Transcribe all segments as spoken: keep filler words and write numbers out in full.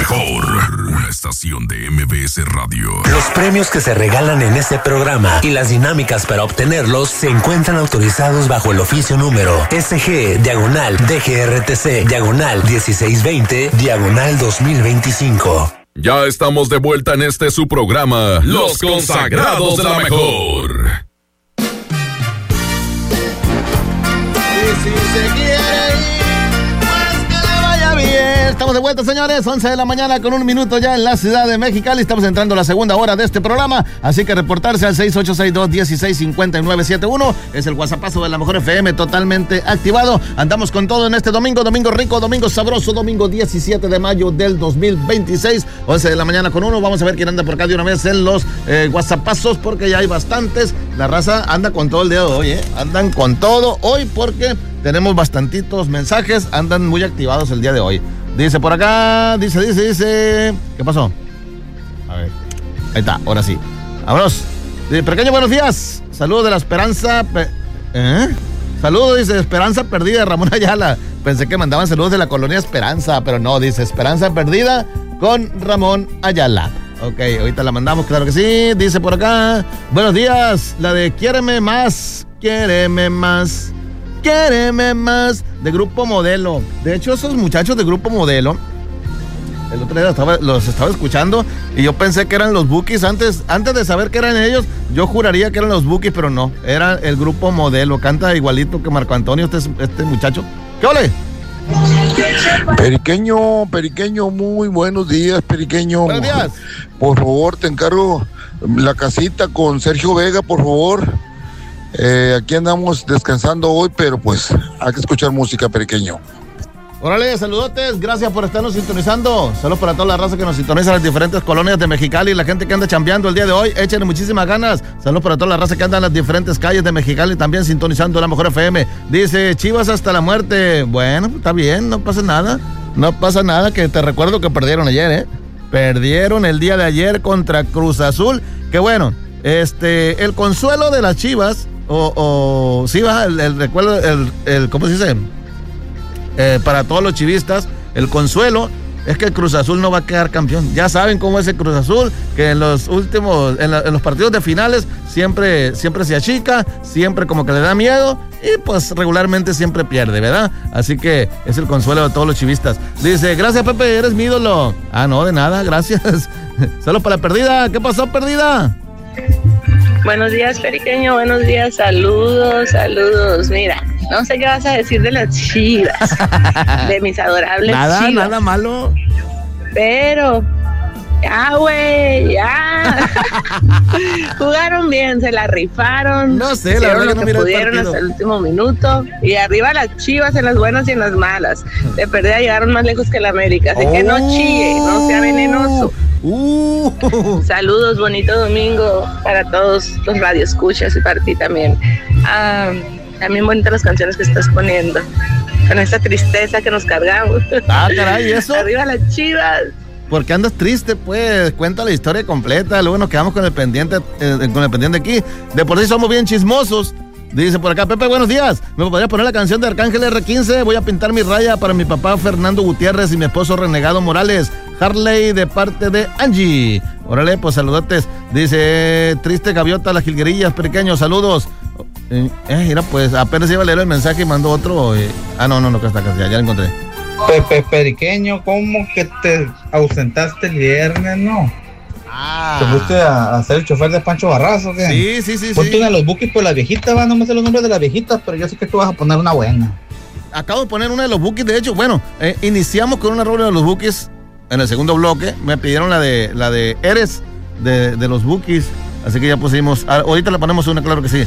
mejor, una estación de M B S Radio. Los premios que se regalan en este programa y las dinámicas para obtenerlos se encuentran autorizados bajo el oficio número S G, diagonal, D G R T C, diagonal, dieciséis veinte, diagonal dos mil veinticinco. Ya estamos de vuelta en este su programa, Los Consagrados de la Mejor. Y si se quiere ir, pues que le vaya bien. Estamos de vuelta, señores, once de la mañana con un minuto ya en la ciudad de Mexicali. Estamos entrando a la segunda hora de este programa, así que reportarse al seis ocho seis dos, uno seis cinco nueve siete uno. Es el WhatsAppazo de la Mejor F M totalmente activado. Andamos con todo en este domingo, domingo rico, domingo sabroso, domingo diecisiete de mayo del dos mil veintiséis, once de la mañana con uno. Vamos a ver quién anda por acá de una vez en los eh, WhatsAppazos, porque ya hay bastantes. La raza anda con todo el día de hoy, ¿eh? Andan con todo hoy porque tenemos bastantitos mensajes, andan muy activados el día de hoy. Dice por acá, dice, dice, dice. ¿Qué pasó? A ver. Ahí está, ahora sí. Vámonos. Dice, pequeño, buenos días. Saludos de la Esperanza. Pe- ¿Eh? Saludos, dice, Esperanza Perdida de Ramón Ayala. Pensé que mandaban saludos de la colonia Esperanza, pero no, dice Esperanza Perdida con Ramón Ayala. Ok, ahorita la mandamos, claro que sí. Dice por acá, buenos días. La de Quiéreme Más, Quiéreme Más, Quiéreme Más, de Grupo Modelo. De hecho, esos muchachos de Grupo Modelo, el otro día estaba, los estaba escuchando y yo pensé que eran los Bukis. Antes, antes de saber que eran ellos, yo juraría que eran los Bukis, pero no, era el Grupo Modelo. Canta igualito que Marco Antonio, este, este muchacho. ¿Qué ole? Periqueño, Periqueño, muy buenos días, Periqueño. Buenos días. Por favor, te encargo la casita con Sergio Vega, por favor. Eh, aquí andamos descansando hoy, pero pues hay que escuchar música, Periqueño. Órale, saludotes, gracias por estarnos sintonizando. Saludos para toda la raza que nos sintoniza en las diferentes colonias de Mexicali y la gente que anda chambeando el día de hoy. Échenle muchísimas ganas. Saludos para toda la raza que anda en las diferentes calles de Mexicali también sintonizando la Mejor F M. Dice, Chivas hasta la muerte. Bueno, está bien, no pasa nada. No pasa nada, que te recuerdo que perdieron ayer, ¿eh? Perdieron el día de ayer contra Cruz Azul. Que bueno, este, el consuelo de las Chivas, o, o sí, va, el, el recuerdo, el, el, ¿cómo se dice? Eh, para todos los chivistas, el consuelo es que el Cruz Azul no va a quedar campeón. Ya saben cómo es el Cruz Azul, que en los últimos, en, la, en los partidos de finales siempre, siempre se achica, siempre como que le da miedo y pues regularmente siempre pierde, ¿verdad? Así que es el consuelo de todos los chivistas. Dice, gracias Pepe, eres mi ídolo. Ah, no, de nada, gracias. Solo para la Perdida. ¿Qué pasó, Perdida? Buenos días, Periqueño, buenos días, saludos, saludos. Mira, no sé qué vas a decir de las Chivas, de mis adorables nada, Chivas. Nada, nada malo. Pero, ya, güey, ya. Jugaron bien, se la rifaron. No sé, la verdad lo que no que miré el pudieron partido. hasta el último minuto. Y arriba las Chivas en las buenas y en las malas. De perdida llegaron más lejos que la América. Así oh. que no chille, no sea venenoso. Uh. Saludos, bonito domingo para todos los radioescuchas y para ti también. Ah, también bonitas las canciones que estás poniendo, con esta tristeza que nos cargamos. Ah, caray, ¿y eso? Arriba las Chivas. ¿Por qué andas triste? Pues cuenta la historia completa, luego nos quedamos con el pendiente, eh, con el pendiente aquí. De por sí somos bien chismosos. Dice por acá, Pepe, buenos días. ¿Me podrías poner la canción de Arcángel R quince? Voy a pintar mi raya para mi papá Fernando Gutiérrez y mi esposo Renegado Morales. Harley de parte de Angie. Órale, pues saludotes. Dice, triste gaviota, las jilguerillas, pequeños, saludos. Eh, eh, mira, pues apenas iba a leer el mensaje y mandó otro. Eh. Ah, no, no, no, acá está, acá está, ya, ya lo encontré. Pepe Periqueño, ¿cómo que te ausentaste el viernes, no? Ah. ¿Te fuiste a, a ser el chofer de Pancho Barrazo o qué? Sí, sí, sí. Ponte sí. una de los Bukis por las viejitas, va, no me sé los nombres de las viejitas, pero yo sé que tú vas a poner una buena. Acabo de poner una de los Bukis, de hecho, bueno, eh, iniciamos con una rola de los Bukis en el segundo bloque. Me pidieron la de la de Eres de, de los Bukis, así que ya pusimos. Ahorita le ponemos una, claro que sí.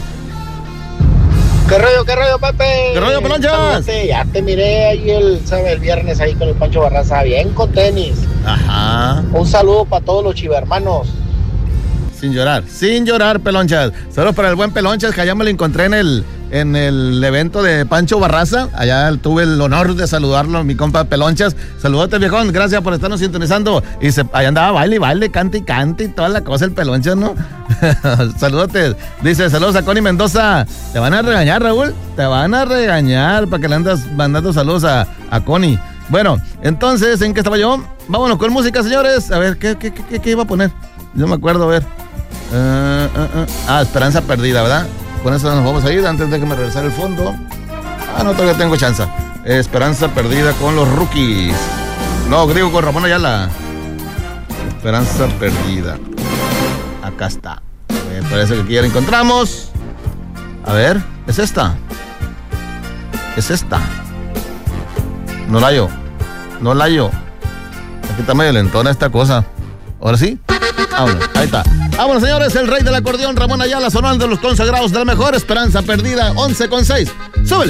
¿Qué rollo, qué rollo, Pepe? ¿Qué rollo, Pelonchas? Ya te miré ahí el, ¿sabe? el viernes ahí con el Pancho Barraza, bien con tenis. Ajá. Un saludo para todos los chivermanos. Sin llorar, sin llorar, Pelonchas. Saludos para el buen Pelonchas, que allá me lo encontré en el, en el evento de Pancho Barraza. Allá tuve el honor de saludarlo, mi compa Pelonchas. Saludote, viejón, gracias por estarnos sintonizando. Y se, allá andaba baile, baile, cante y cante y toda la cosa el Pelonchas, ¿no? Saludotes. Dice, saludos a Connie Mendoza. Te van a regañar, Raúl. Te van a regañar para que le andas mandando saludos a, a Connie. Bueno, entonces, ¿en qué estaba yo? vámonos con música, señores. A ver, ¿qué, qué, qué, qué iba a poner? Yo me acuerdo, a ver. Uh, uh, uh. Ah, Esperanza Perdida, ¿verdad? Con eso nos vamos a ir antes de que me regresara el fondo. Ah, no, todavía tengo chance. Esperanza Perdida con los Rookies. No, digo con Ramón Ayala. Esperanza Perdida. Acá está. Me parece que aquí ya la encontramos. A ver, ¿es esta? ¿Es esta? No la hallo. No la hallo. Aquí está medio lentona esta cosa. ¿Ahora sí? Vámonos, ahí está. Vámonos, señores, el rey del acordeón, Ramón Ayala, sonando los consagrados de la mejor. Esperanza Perdida, once con seis. Súbele.